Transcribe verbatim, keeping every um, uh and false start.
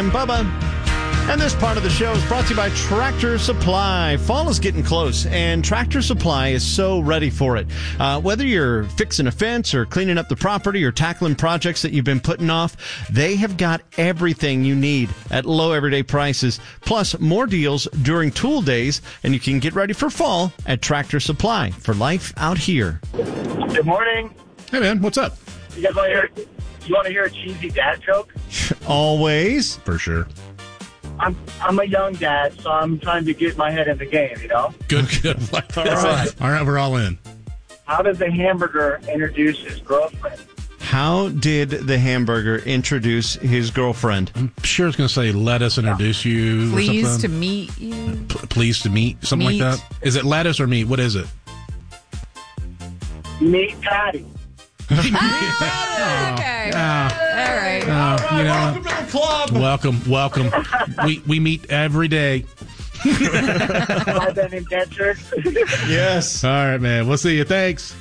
and Bubba. And this part of the show is brought to you by Tractor Supply. Fall is getting close, and Tractor Supply is so ready for it. Uh, whether you're fixing a fence or cleaning up the property or tackling projects that you've been putting off, they have got everything you need at low everyday prices, plus more deals during tool days, and you can get ready for fall at Tractor Supply for life out here. Good morning. Hey, man, what's up? You guys want to hear, you want to hear a cheesy dad joke? Always. For sure. I'm I'm a young dad, so I'm trying to get my head in the game, you know? Good, good. All right. All right, we're all in. How does a hamburger introduce his girlfriend? How did the hamburger introduce his girlfriend? I'm sure it's going to say, let us introduce you. Pleased or to something. meet you. P- pleased to meet, something Meat. like that. Is it lettuce or meat? What is it? Meet Patty. Ah, okay. Ah. All right. Uh, you know, Welcome to the club. welcome, welcome. we we meet every day. I've been indentured. Yes. All right, man. We'll see you. Thanks.